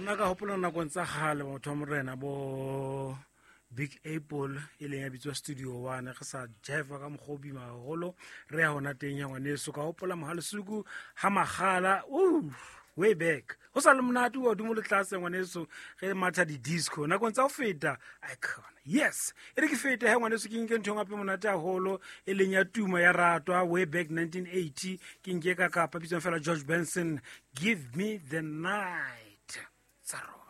Nna ka hopola nakong tsa gale batho ba morena bo Big Apple e leng ya bitswa Studio 1 ge sa jive ka mogobi magolo re ya hona teng ya ngwaneso ka hopola Mohalasuku ha magala way back go sa le monate wa dumo le tlase ngwaneso ge matha di disco nakong tsa go feta icon yes e re ke feta he ngwaneso ke nke ntho ngape monate haholo e leng ya tuma ya ratwa way back 1980 ke nke ka kapa bitswa fela George Benson, Give Me the Night. Tsaro